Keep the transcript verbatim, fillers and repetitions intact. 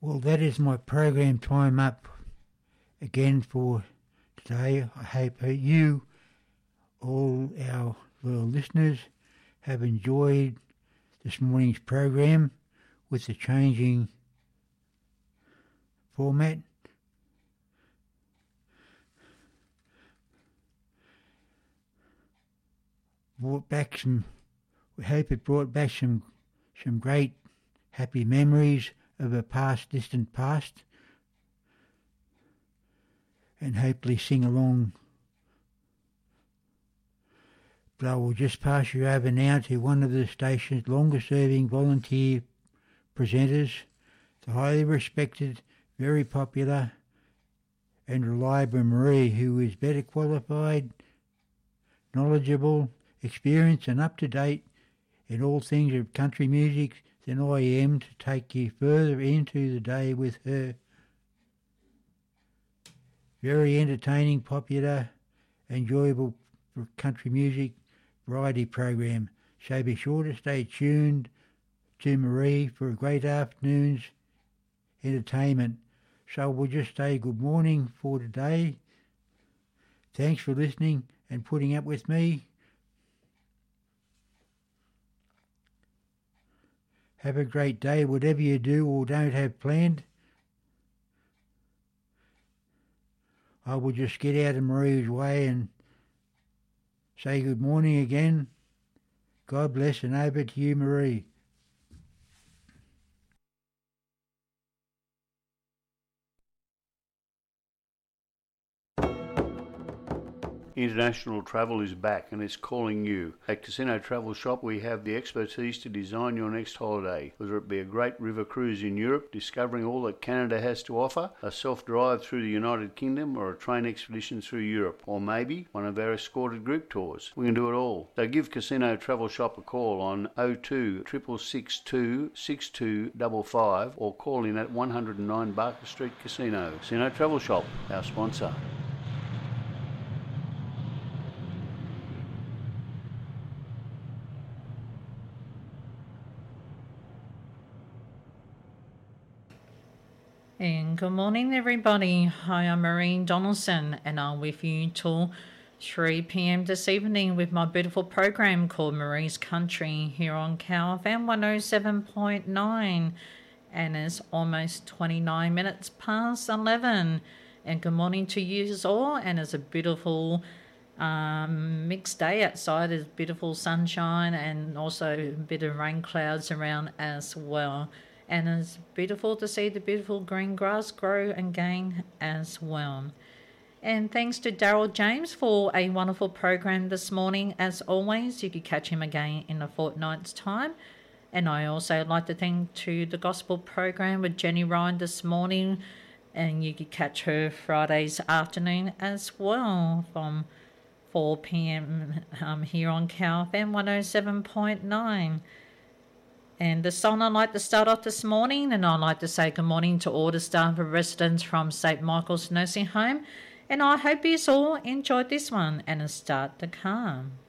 Well, that is my program time up again for today. I hope you, all our loyal listeners, have enjoyed this morning's program with the changing format. Brought back some, we hope it brought back some, some great happy memories of a past, distant past, and hopefully sing along. But I will just pass you over now to one of the station's longest serving volunteer presenters, the highly respected, very popular and reliable Marie, who is better qualified, knowledgeable, experienced and up to date in all things of country music than I am to take you further into the day with her very entertaining, popular, enjoyable country music variety program. So be sure to stay tuned to Marie for a great afternoon's entertainment. So we'll just say good morning for today. Thanks for listening and putting up with me. Have a great day, whatever you do or don't have planned. I will just get out of Marie's way and say good morning again. God bless, and over to you, Marie. International travel is back and it's calling you. At Casino Travel Shop we have the expertise to design your next holiday. Whether it be a great river cruise in Europe, discovering all that Canada has to offer, a self-drive through the United Kingdom, or a train expedition through Europe, or maybe one of our escorted group tours. We can do it all. So give Casino Travel Shop a call on oh two, six six six two, six two five five or call in at one oh nine Barker Street Casino. Casino Travel Shop, our sponsor. And good morning, everybody. Hi, I'm Maureen Donaldson, and I'm with you till three p.m. this evening with my beautiful program called Marie's Country here on C A F M one oh seven point nine. And it's almost twenty-nine minutes past eleven. And good morning to you all. And it's a beautiful um, mixed day outside. There's beautiful sunshine and also a bit of rain clouds around as well. And it's beautiful to see the beautiful green grass grow and gain as well. And thanks to Daryl James for a wonderful program this morning. As always, you could catch him again in a fortnight's time. And I also like to thank to the gospel program with Jenny Ryan this morning. And you could catch her Fridays afternoon as well from four p.m. Um, here on C A F M one oh seven point nine. And the song I'd like to start off this morning, and I'd like to say good morning to all the staff and residents from Saint Michael's Nursing Home. And I hope you all enjoyed this one and start to calm.